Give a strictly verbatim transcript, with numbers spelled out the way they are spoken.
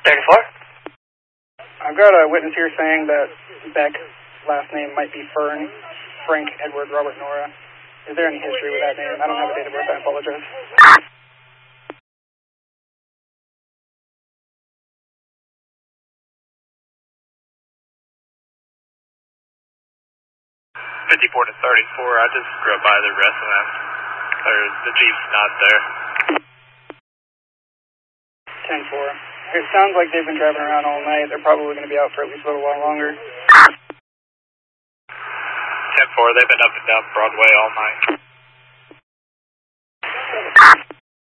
thirty-four. I've got a witness here saying that Beck, last name might be Fern, Frank, Edward, Robert, Nora. Is there any history with that name? I don't have a date of birth, I apologize. fifty-four to thirty-four, I just drove by the rest of them. Or the Jeep's not there. ten four. It sounds like they've been driving around all night. They're probably going to be out for at least a little while longer. ten four, they've been up and down Broadway all night.